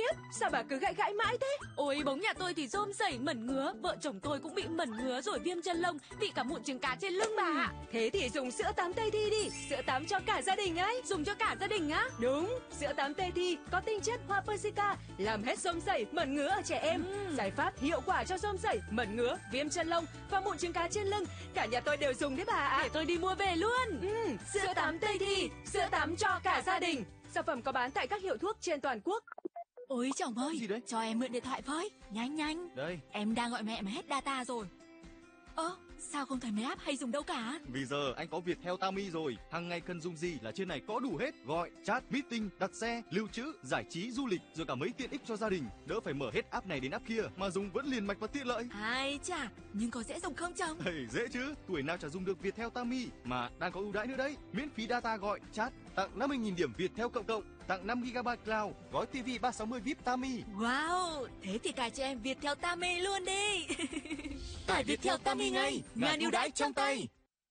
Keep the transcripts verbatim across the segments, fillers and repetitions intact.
biết. Sao bà cứ gãi gãi mãi thế? Ôi bóng nhà tôi thì rôm rẩy mẩn ngứa. Vợ chồng tôi cũng bị mẩn ngứa rồi viêm chân lông, bị cả mụn trứng cá trên lưng bà ạ. Thế thì dùng sữa tắm Tây Thi đi. Sữa tắm cho cả gia đình ấy. Dùng cho cả gia đình á? Đúng, sữa tắm Tây Thi có tinh chất hoa Persica, làm hết rôm rẩy, mẩn ngứa ở trẻ em. uhm. Giải pháp hiệu quả cho rôm rẩy, mẩn ngứa, viêm chân lông và mụn trứng cá trên lưng. Cả nhà tôi đều dùng đấy bà ạ. Để tôi đi mua về luôn. uhm. Sữa tắm Tây Thi, sữa tắm cho cả gia đình. Sản phẩm có bán tại các hiệu thuốc trên toàn quốc. Ôi chồng ơi, gì đấy? Cho em mượn điện thoại với. Nhanh nhanh. Đây. Em đang gọi mẹ mà hết data rồi. Ơ, sao không thấy mấy app hay dùng đâu cả? Vì giờ anh có Viettel Tami rồi. Hàng ngày cần dùng gì là trên này có đủ hết. Gọi, chat, meeting, đặt xe, lưu trữ, giải trí, du lịch, rồi cả mấy tiện ích cho gia đình. Đỡ phải mở hết app này đến app kia mà dùng vẫn liền mạch và tiện lợi. Ai chà, nhưng có dễ dùng không chồng? Hey, dễ chứ, tuổi nào chả dùng được Viettel Tami. Mà đang có ưu đãi nữa đấy. Miễn phí data gọi, chat, tặng năm mươi nghìn điểm Viettel cộng cộng, tặng năm gi ga bai cloud, gói ti vi ba sáu mươi vi ai pi Tami. Wow, thế thì cài cho em Viettel Tami luôn đi. Tải Viettel Tami ngay, ngàn ưu đãi trong tay.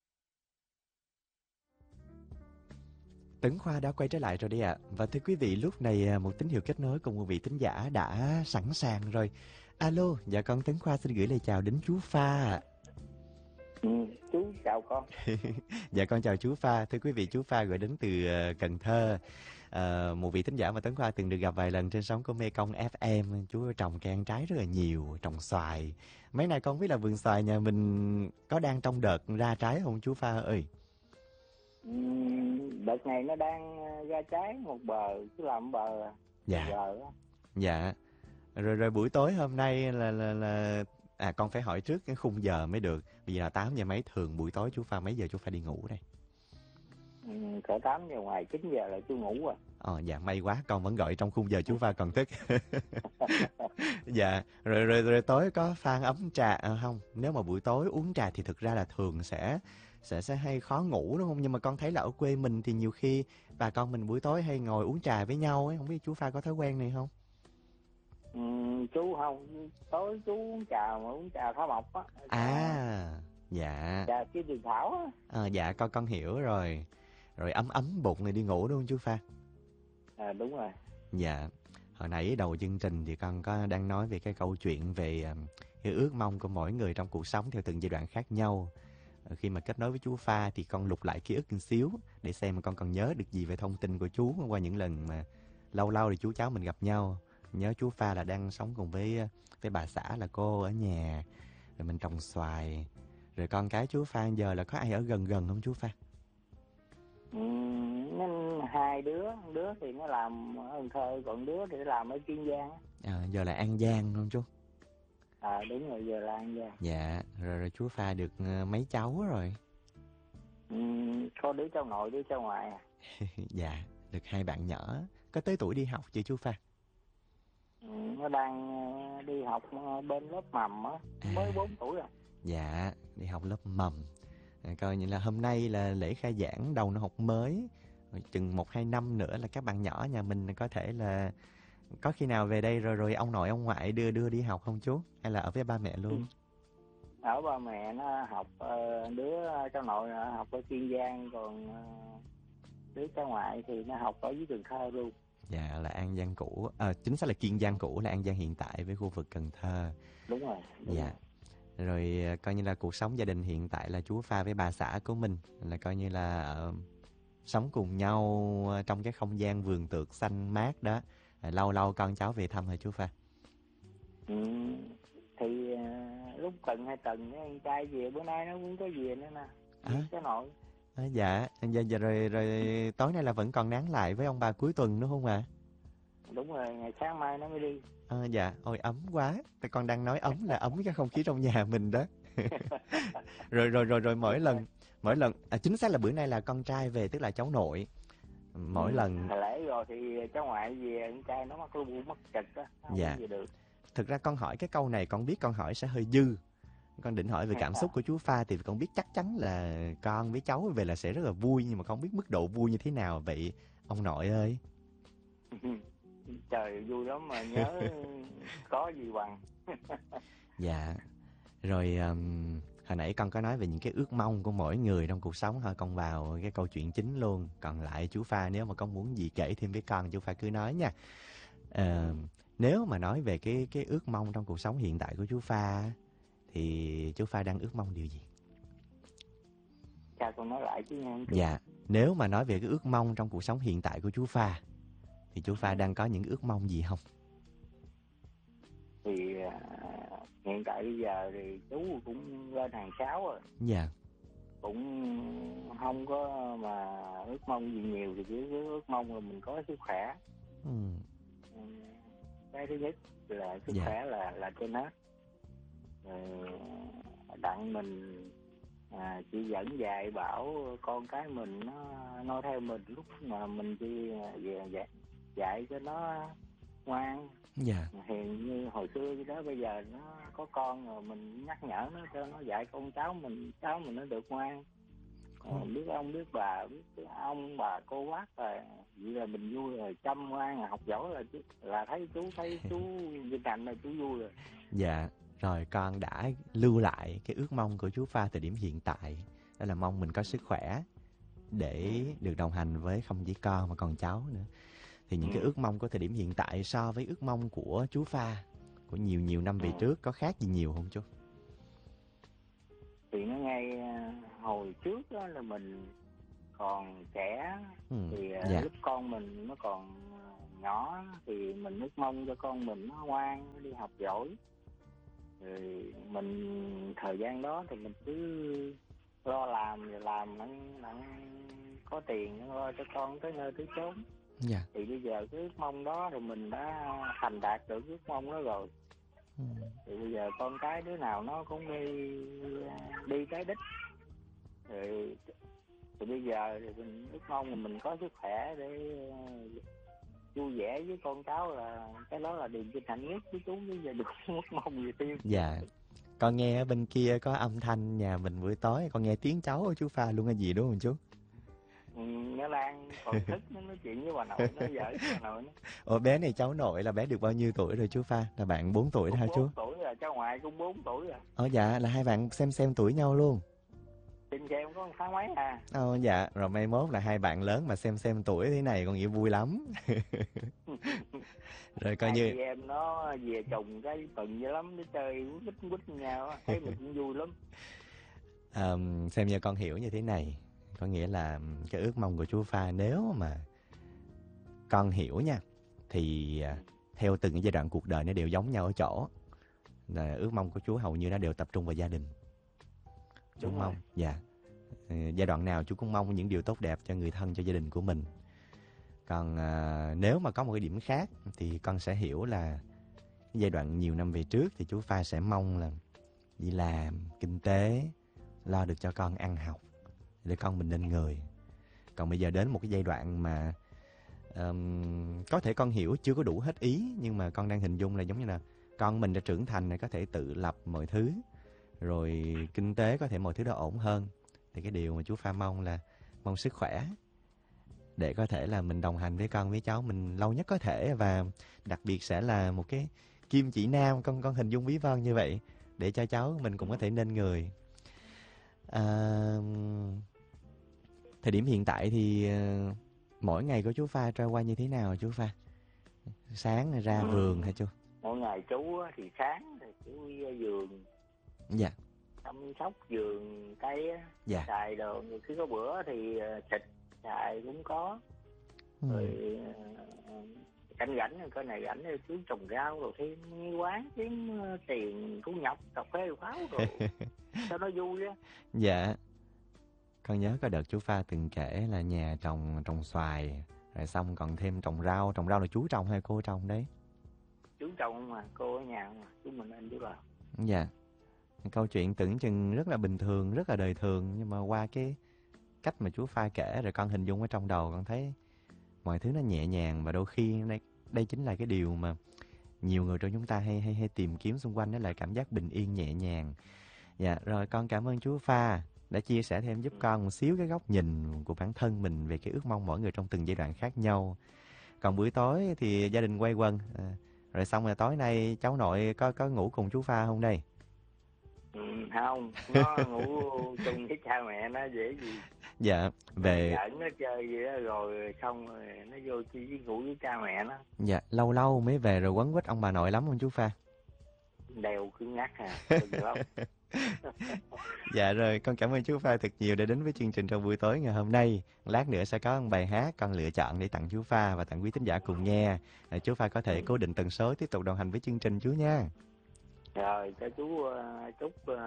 Tấn Khoa đã quay trở lại rồi đấy ạ. À. Và thưa quý vị, lúc này một tín hiệu kết nối cùng một vị thính giả đã sẵn sàng rồi. Alo, dạ con Tấn Khoa xin gửi lời chào đến chú Pha. Ừ, chú chào con. Dạ con chào chú Pha. Thưa quý vị, chú Pha gửi đến từ Cần Thơ. À, một vị thính giả mà Tấn Khoa từng được gặp vài lần trên sóng của Mekong ép em. Chú trồng cây ăn trái rất là nhiều, trồng xoài. Mấy nay con biết là vườn xoài nhà mình có đang trong đợt ra trái không chú Pha ơi? Ừ, đợt này nó đang ra trái một bờ, chứ làm bờ. Dạ. Bờ. Dạ. Rồi rồi buổi tối hôm nay là là là à con phải hỏi trước cái khung giờ mới được. Bây giờ là tám giờ mấy, thường buổi tối chú Pha mấy giờ chú Pha đi ngủ đây? Ừ, cỡ tám giờ ngoài, chín giờ là chú ngủ rồi. Ờ dạ may quá, con vẫn gọi trong khung giờ chú Pha còn thức. Dạ, rồi, rồi rồi tối có pha ấm trà à, không? Nếu mà buổi tối uống trà thì thực ra là thường sẽ sẽ sẽ hay khó ngủ đúng không? Nhưng mà con thấy là ở quê mình thì nhiều khi bà con mình buổi tối hay ngồi uống trà với nhau ấy, không biết chú Pha có thói quen này không? Ừ, chú không, tối chú uống trà mà uống trà thảo mộc á. À, dạ. Trà kim tiền thảo á. À, dạ con con hiểu rồi. Rồi ấm ấm bụng này đi ngủ đúng không chú Pha? À đúng rồi. Dạ. Hồi nãy đầu chương trình thì con có đang nói về cái câu chuyện về um, cái ước mong của mỗi người trong cuộc sống theo từng giai đoạn khác nhau. Khi mà kết nối với chú Pha thì con lục lại ký ức một xíu để xem mà con còn nhớ được gì về thông tin của chú qua những lần mà lâu lâu thì chú cháu mình gặp nhau. Nhớ chú Pha là đang sống cùng với với bà xã là cô ở nhà, rồi mình trồng xoài. Rồi con cái chú Pha giờ là có ai ở gần gần không chú Pha? Ừ, nên hai đứa, đứa thì nó làm ở Cần Thơ, còn đứa thì nó làm ở Kiên Giang. À, giờ là An Giang không chú? À đúng rồi, giờ là An Giang. Dạ, rồi, rồi chú Pha được uh, mấy cháu rồi? Ừ, có đứa cháu nội, đứa cháu ngoại à. Dạ, được hai bạn nhỏ. Có tới tuổi đi học chưa chú Pha? Ừ, nó đang đi học bên lớp mầm á, à, mới bốn tuổi rồi. Dạ, đi học lớp mầm. À, coi như là hôm nay là lễ khai giảng đầu năm học mới. Rồi chừng một hai năm nữa là các bạn nhỏ nhà mình có thể là có khi nào về đây rồi rồi ông nội ông ngoại đưa đưa đi học không chú? Hay là ở với ba mẹ luôn? Ừ. Ở ba mẹ nó học, đứa cháu nội học ở Kiên Giang, còn đứa cháu ngoại thì nó học ở dưới Cần Thơ luôn. Dạ, là An Giang cũ, à, chính xác là Kiên Giang cũ, là An Giang hiện tại với khu vực Cần Thơ. Đúng rồi. Đúng dạ. Rồi. Rồi coi như là cuộc sống gia đình hiện tại là chú Pha với bà xã của mình là coi như là uh, sống cùng nhau trong cái không gian vườn tược xanh mát đó. À, lâu lâu con cháu về thăm hả chú Pha? Ừ, thì uh, lúc tuần hai tuần anh trai về, bữa nay nó cũng có về nữa nè. À? Cháu nội. À, dạ, dạ, dạ rồi, rồi tối nay là vẫn còn nán lại với ông bà cuối tuần đúng không ạ? À? Đúng rồi, ngày sáng mai nó mới đi. À, dạ, ôi ấm quá. Tại con đang nói ấm là ấm cái không khí trong nhà mình đó. rồi rồi rồi rồi mỗi lần mỗi lần à, chính xác là bữa nay là con trai về, tức là cháu nội. Mỗi ừ, lần lễ rồi thì cháu ngoại về, con trai nó mắc lu mắc trực á, không dạ. về được. Thực ra con hỏi cái câu này con biết con hỏi sẽ hơi dư. Con định hỏi về cảm xúc của chú Pha thì con biết chắc chắn là con với cháu về là sẽ rất là vui, nhưng mà không biết mức độ vui như thế nào vậy ông nội ơi. Trời vui lắm mà nhớ có gì bằng. Dạ. Rồi um, hồi nãy con có nói về những cái ước mong của mỗi người trong cuộc sống thôi, con vào cái câu chuyện chính luôn. Còn lại chú Pha nếu mà con muốn gì kể thêm với con, chú Pha cứ nói nha. Uh, Nếu mà nói về cái cái ước mong trong cuộc sống hiện tại của chú Pha thì chú Pha đang ước mong điều gì? Cha con nói lại chứ nha. Dạ, nếu mà nói về cái ước mong trong cuộc sống hiện tại của chú Pha thì chú Pha đang có những ước mong gì không? Thì à, hiện tại bây giờ thì chú cũng lên hàng sáu rồi. Dạ. Cũng không có mà ước mong gì nhiều, thì chỉ ước mong là mình có sức khỏe. Ừ. Cái thứ nhất là sức Dạ. khỏe là là trên hết. Rồi đặng mình à, chỉ dẫn dạy bảo con cái mình nó nói theo mình, lúc mà mình chỉ dạy, dạy cho nó ngoan Dạ. hiền như hồi xưa vậy đó. Bây giờ nó có con rồi mình nhắc nhở nó cho nó dạy con cháu mình, cháu mình nó được ngoan. Ờ, biết ông biết bà, biết ông bà cô bác rồi, vậy là mình vui rồi. Chăm ngoan là học giỏi là là thấy chú thấy chú Vinh Thành là chú vui rồi. Dạ. Rồi con đã lưu lại cái ước mong của chú Pha thời điểm hiện tại, đó là mong mình có sức khỏe để được đồng hành với không chỉ con mà còn cháu nữa. Thì những Ừ. cái ước mong của thời điểm hiện tại so với ước mong của chú Pha của nhiều nhiều năm về Ừ. trước có khác gì nhiều không chú? Thì nó ngay à, hồi trước đó là mình còn trẻ, Ừ. thì à, Dạ. lúc con mình nó còn nhỏ thì mình ước mong cho con mình nó ngoan, nó đi học giỏi. Rồi mình thời gian đó thì mình cứ lo làm, rồi làm nó, nó có tiền nó lo cho con tới nơi tới chốn. Dạ. Thì bây giờ cái ước mong đó rồi mình đã thành đạt được ước mong đó rồi. Ừ. Thì bây giờ con cái đứa nào nó cũng đi đi tới đích. Rồi thì bây giờ thì mình ước mong là mình có sức khỏe để vui vẻ với con cháu, là cái đó là điều vinh hạnh nhất với chú. Bây giờ đừng ước mong gì thêm. Dạ. Con nghe ở bên kia có âm thanh nhà mình buổi tối, con nghe tiếng cháu của chú Pha luôn hay gì đúng không chú? Ừ, nó đang còn thức, nó nói chuyện với bà nội, nó giỡn với bà nội nó. Ồ, bé này cháu nội là bé được bao nhiêu tuổi rồi chú Pha? Là bạn bốn tuổi đó hả Cũng chú? bốn tuổi rồi, cháu ngoại cũng bốn tuổi rồi. Ồ dạ, là hai bạn xem xem tuổi nhau luôn. Trên xem có một tháng mấy à. Ồ dạ, rồi mai mốt là hai bạn lớn mà xem xem tuổi thế này con nghĩ vui lắm. Rồi coi Hai như chị em nó về chồng cái tuần dữ lắm, nó chơi quýt quýt nhau á, thấy mình cũng vui lắm. um, xem như con hiểu như thế này. Có nghĩa là cái ước mong của chú Pha nếu mà con hiểu nha, thì à, theo từng cái giai đoạn cuộc đời nó đều giống nhau ở chỗ là ước mong của chú hầu như nó đều tập trung vào gia đình. Chú Đúng mong, rồi. dạ, ừ, giai đoạn nào chú cũng mong những điều tốt đẹp cho người thân, cho gia đình của mình. Còn à, nếu mà có một cái điểm khác thì con sẽ hiểu là giai đoạn nhiều năm về trước thì chú Pha sẽ mong là đi làm, kinh tế, lo được cho con ăn học để con mình nên người. Còn bây giờ đến một cái giai đoạn mà um, có thể con hiểu chưa có đủ hết ý, nhưng mà con đang hình dung là giống như là con mình đã trưởng thành này, có thể tự lập mọi thứ, rồi kinh tế có thể mọi thứ đó ổn hơn. Thì cái điều mà chú Pha mong là mong sức khỏe để có thể là mình đồng hành với con với cháu mình lâu nhất có thể, và đặc biệt sẽ là một cái kim chỉ nam, con con hình dung ví von như vậy, để cho cháu mình cũng có thể nên người. À, thời điểm hiện tại thì uh, mỗi ngày của chú Pha trôi qua như thế nào chú Pha? Sáng ra Ừ. vườn hả chú? Mỗi ngày chú á, thì sáng thì chú đi ra vườn Dạ. chăm sóc vườn cây á, Dạ. xài đồ. Nhiều khi có bữa thì ờ, thịt xài cũng có. Ừ. Rồi ờ, canh rảnh rồi coi này rảnh rồi chú trồng rau rồi thêm quán kiếm ờ, tiền thu nhập, cà phê pháo rồi cho nó vui á. Dạ. Con nhớ có đợt chú Pha từng kể là nhà trồng trồng xoài, rồi xong còn thêm trồng rau. Trồng rau là chú trồng hay cô trồng đấy? Chú trồng mà cô ở nhà mà chú mình anh chú làm. Dạ. Câu chuyện tưởng chừng rất là bình thường, rất là đời thường, nhưng mà qua cái cách mà chú Pha kể rồi con hình dung ở trong đầu, con thấy mọi thứ nó nhẹ nhàng. Và đôi khi đây, đây chính là cái điều mà nhiều người trong chúng ta hay hay hay tìm kiếm xung quanh, đó là cảm giác bình yên nhẹ nhàng. Dạ, rồi con cảm ơn chú Pha đã chia sẻ thêm giúp con một xíu cái góc nhìn của bản thân mình về cái ước mong mỗi người trong từng giai đoạn khác nhau. Còn buổi tối thì gia đình quây quần, à, rồi xong rồi tối nay cháu nội có có ngủ cùng chú Pha không đây? Ừ, không, nó ngủ chung với cha mẹ nó dễ gì. Dạ, về Giỡn nó chơi vậy đó, rồi xong rồi nó vô chi với ngủ với cha mẹ nó. dạ lâu lâu mới về rồi quấn quýt ông bà nội lắm không chú Pha? Đeo cứng ngắc à, cưng lắm. Dạ rồi, con cảm ơn chú Pha thật nhiều đã đến với chương trình trong buổi tối ngày hôm nay. Lát nữa sẽ có một bài hát con lựa chọn để tặng chú Pha và tặng quý thính giả cùng nghe. À, chú Pha có thể cố định tần số tiếp tục đồng hành với chương trình chú nha. Rồi cho chú uh, chúc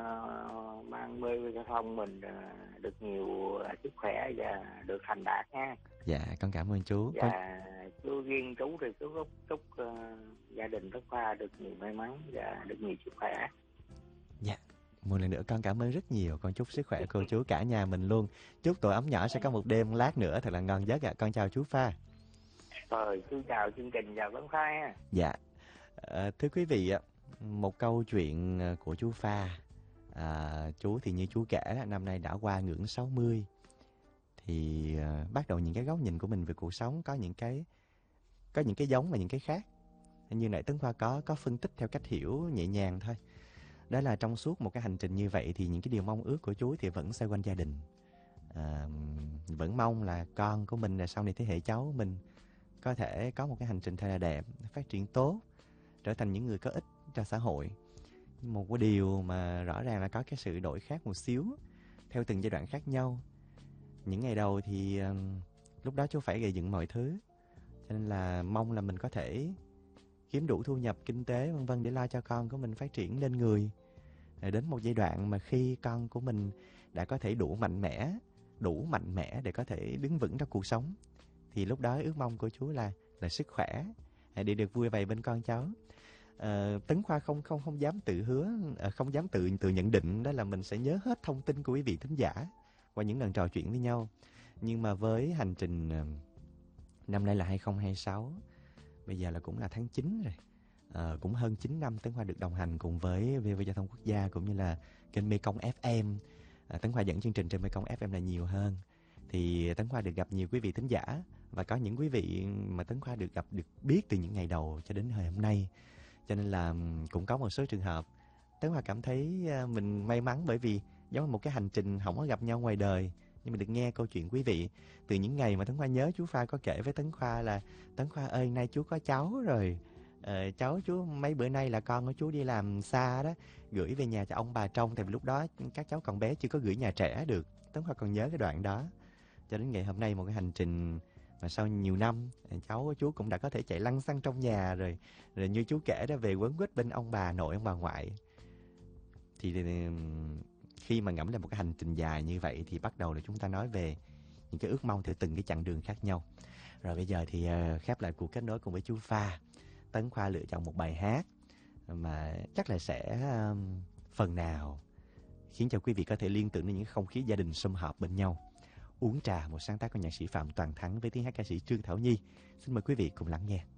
uh, mang mê giao thông mình uh, được nhiều uh, sức khỏe và được thành đạt nha. Dạ, con cảm ơn chú. Và Con... chú riêng chú thì chú chúc, chúc uh, gia đình Tất Khoa được nhiều may mắn và được nhiều sức khỏe. Dạ, một lần nữa con cảm ơn rất nhiều. Con chúc sức khỏe cô chú cả nhà mình luôn. Chúc tổ ấm nhỏ sẽ có một đêm lát nữa thật là ngon giấc ạ. À. Con chào chú Pha. Rồi, chú chào chương trình, chào Tấn Khoa ha. Dạ, à, thưa quý vị ạ, một câu chuyện của chú Pha. À, chú thì như chú kể năm nay đã qua ngưỡng sáu mươi. Thì uh, bắt đầu những cái góc nhìn của mình về cuộc sống có những cái có những cái giống và những cái khác. Như nãy Tấn Khoa có có phân tích theo cách hiểu nhẹ nhàng thôi. Đó là trong suốt một cái hành trình như vậy thì những cái điều mong ước của chú thì vẫn xoay quanh gia đình. À, vẫn mong là con của mình là sau này thế hệ cháu mình có thể có một cái hành trình thật là đẹp, phát triển tốt, trở thành những người có ích cho xã hội. Một cái điều mà rõ ràng là có cái sự đổi khác một xíu theo từng giai đoạn khác nhau. Những ngày đầu thì um, lúc đó chú phải gây dựng mọi thứ, cho nên là mong là mình có thể kiếm đủ thu nhập kinh tế vân vân để lo cho con của mình phát triển lên người. Rồi đến một giai đoạn mà khi con của mình đã có thể đủ mạnh mẽ, đủ mạnh mẽ để có thể đứng vững trong cuộc sống, thì lúc đó ước mong của chú là là sức khỏe để được vui vầy bên con cháu. À, Tấn Khoa không không không dám tự hứa, không dám tự tự nhận định đó là mình sẽ nhớ hết thông tin của quý vị thính giả qua những lần trò chuyện với nhau. Nhưng mà với hành trình năm nay là hai không hai sáu, bây giờ là cũng là tháng chín rồi, à, cũng hơn chín năm Tấn Khoa được đồng hành cùng với vê vê Giao thông Quốc gia cũng như là kênh Mekong ép em. À, Tấn Khoa dẫn chương trình trên Mekong ép em là nhiều hơn. Thì Tấn Khoa được gặp nhiều quý vị thính giả, và có những quý vị mà Tấn Khoa được gặp, được biết từ những ngày đầu cho đến ngày hôm nay. Cho nên là cũng có một số trường hợp Tấn Khoa cảm thấy mình may mắn, bởi vì giống như một cái hành trình không có gặp nhau ngoài đời, nhưng mà được nghe câu chuyện quý vị từ những ngày mà Tấn Khoa nhớ chú Pha có kể với Tấn Khoa là Tấn Khoa ơi, nay chú có cháu rồi, ờ, cháu chú mấy bữa nay là con của chú đi làm xa đó, gửi về nhà cho ông bà trông. Tại vì lúc đó các cháu còn bé chưa có gửi nhà trẻ được. Tấn Khoa còn nhớ cái đoạn đó. Cho đến ngày hôm nay, một cái hành trình mà sau nhiều năm cháu của chú cũng đã có thể chạy lăn xăng trong nhà rồi, rồi như chú kể đó, về quấn quýt bên ông bà nội ông bà ngoại. Thì khi mà ngẫm lại một cái hành trình dài như vậy thì bắt đầu là chúng ta nói về những cái ước mong theo từng cái chặng đường khác nhau. Rồi bây giờ thì uh, khép lại cuộc kết nối cùng với chú Pha. Tấn Khoa lựa chọn một bài hát mà chắc là sẽ um, phần nào khiến cho quý vị có thể liên tưởng đến những không khí gia đình sum họp bên nhau. Uống trà, một sáng tác của nhạc sĩ Phạm Toàn Thắng với tiếng hát ca sĩ Trương Thảo Nhi. Xin mời quý vị cùng lắng nghe.